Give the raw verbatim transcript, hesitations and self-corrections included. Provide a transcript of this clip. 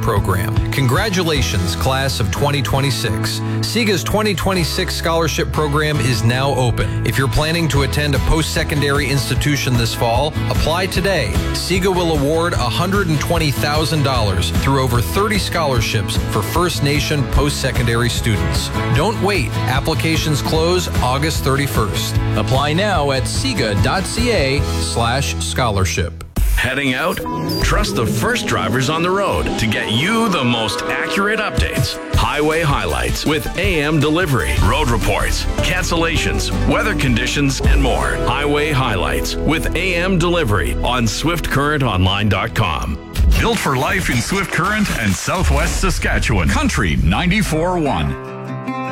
Program. Congratulations, class of twenty twenty-six. SIGA's twenty twenty-six scholarship program is now open. If you're planning to attend a post-secondary institution this fall, apply today. SIGA will award one hundred twenty thousand dollars through over thirty scholarships for First Nation post-secondary students. Don't wait. Applications close August thirty-first. Apply now at siga.ca slash scholarship. Heading out? Trust the first drivers on the road to get you the most accurate updates. Highway highlights with A M delivery, road reports, cancellations, weather conditions, and more. Highway highlights with A M delivery on swift current online dot com. Built for life in Swift Current and Southwest Saskatchewan. Country ninety-four point one.